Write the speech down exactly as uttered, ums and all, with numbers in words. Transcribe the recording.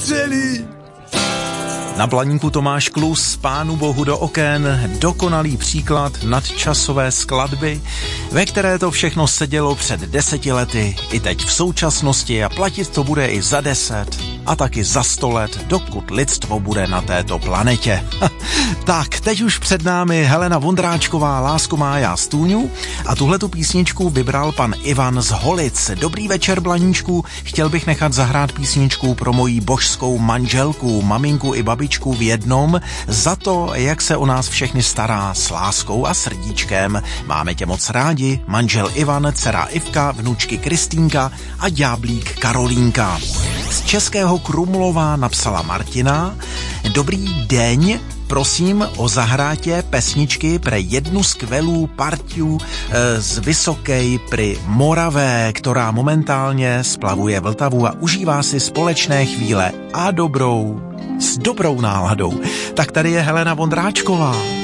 vystřelí. Na Blaníku Tomáš Klus, Pánu bohu do oken, dokonalý příklad nadčasové skladby, ve které to všechno sedělo před deseti lety, i teď v současnosti a platit to bude i za deset a taky za sto let, dokud lidstvo bude na této planetě. Tak, teď už před námi Helena Vondráčková, Lásko má já stůňu a tuhletu písničku vybral pan Ivan z Holic. Dobrý večer, Blaníčku, chtěl bych nechat zahrát písničku pro moji božskou manželku, maminku i babičku v jednom, za to, jak se o nás všechny stará s láskou a srdíčkem. Máme tě moc rádi, manžel Ivan, dcera Ivka, vnučky Kristýnka a ďáblík Karolínka. Z Českého Krumlova napsala Martina. Dobrý deň, prosím o zahrátě pesničky pre jednu skvelú partiu e, z Vysokej pri Moravé, ktorá momentálně splavuje Vltavu a užívá si společné chvíle a dobrou, s dobrou náladou. Tak tady je Helena Vondráčková.